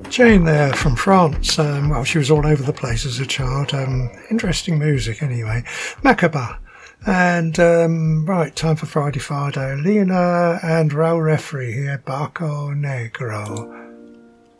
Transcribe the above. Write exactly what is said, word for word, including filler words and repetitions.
Jane there from France. Um, well, she was all over the place as a child. Um, interesting music anyway. Macaba. And, um, right, time for Friday Fido. Leona and Raul Referee here, Barco Negro.